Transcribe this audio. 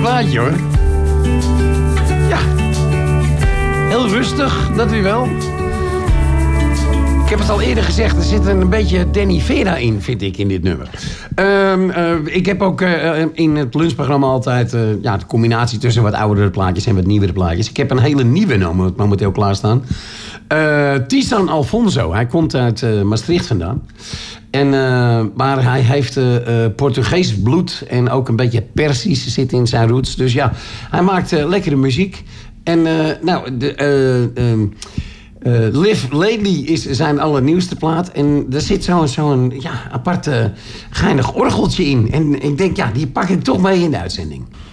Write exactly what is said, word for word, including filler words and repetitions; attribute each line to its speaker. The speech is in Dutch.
Speaker 1: plaatje hoor. Ja. Heel rustig, dat u wel. Ik heb het al eerder gezegd, er zit een beetje Danny Vera in, vind ik, in dit nummer. Um, uh, ik heb ook uh, in het lunchprogramma altijd uh, ja, de combinatie tussen wat oudere plaatjes en wat nieuwere plaatjes. Ik heb een hele nieuwe momenteel klaarstaan. Uh, Tizan Alfonso, hij komt uit uh, Maastricht vandaan. En, uh, maar hij heeft uh, uh, Portugees bloed en ook een beetje Persisch zit in zijn roots. Dus ja, hij maakt uh, lekkere muziek. En uh, nou, de... Uh, um, Uh, Live Lately is zijn allernieuwste plaat. En er zit zo'n zo'n ja, apart uh, geinig orgeltje in. En ik denk, ja, die pak ik toch mee in de uitzending.